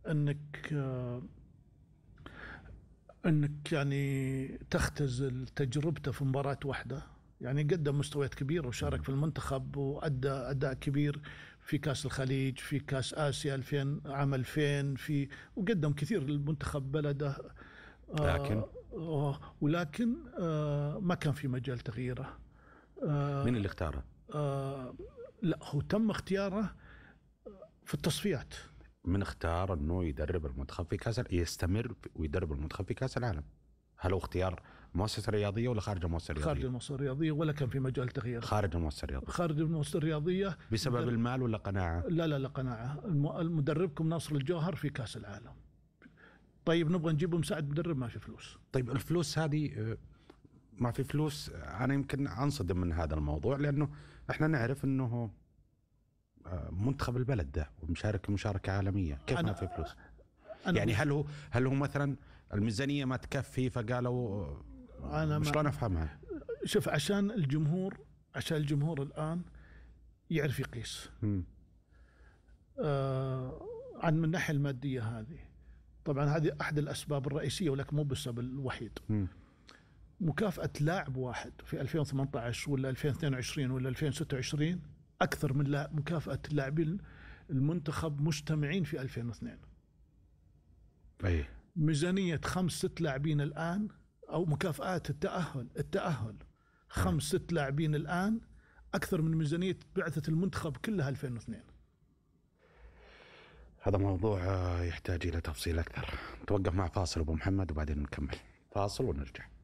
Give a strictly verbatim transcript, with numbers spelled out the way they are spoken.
أنك آه أنك يعني تختزل تجربته في مباراة واحدة. يعني قدم مستويات كبيرة وشارك في المنتخب وأدى أداء كبير في كأس الخليج، في كأس آسيا ألفين عام ألفين، في وقدم كثير للمنتخب بلده. لكن آه آه ولكن آه ما كان في مجال تغييره. آه مين اللي اختاره؟ آه لا، هو تم اختياره في التصفيات. من اختار انه يدرب المنتخب في كاس يستمر ويدرب المنتخب في كاس العالم؟ هل هو اختيار مؤسسه رياضيه ولا خارج المؤسسه الرياضيه؟ خارج المؤسسه الرياضيه، ولا كان في مجال تغيير. خارج المؤسسه الرياضيه. خارج المؤسسه الرياضيه بسبب المال ولا قناعه؟ لا لا لا قناعه. المدربكم ناصر الجوهر في كاس العالم. طيب نبغى نجيب مساعد مدرب، ما في فلوس. طيب الفلوس هذه ما في فلوس. انا يمكن انصدم من هذا الموضوع، لانه احنا نعرف انه منتخب البلد ده ومشارك مشاركه عالميه، كيف ما في فلوس؟ يعني هل هو هل هو مثلا الميزانيه ما تكفي فقالوا؟ انا شلون افهمها؟ شوف، عشان الجمهور عشان الجمهور الان يعرف يقيس آه عن من الناحيه الماديه. هذه طبعا هذه احد الاسباب الرئيسيه، ولكن مو بالسبب الوحيد. م. مكافاه لاعب واحد في ألفين وثمانية عشر ولا ألفين واثنين وعشرين ولا ألفين وستة وعشرين اكثر من مكافاه اللاعبين المنتخب مجتمعين في ألفين واثنين. أي. ميزانيه خمس ست لاعبين الان، او مكافآت التاهل التاهل خمس ست لاعبين الان اكثر من ميزانيه بعثه المنتخب كلها ألفين واثنين. هذا موضوع يحتاج الى تفصيل اكثر. نتوقف مع فاصل ابو محمد وبعدين نكمل. فاصل ونرجع.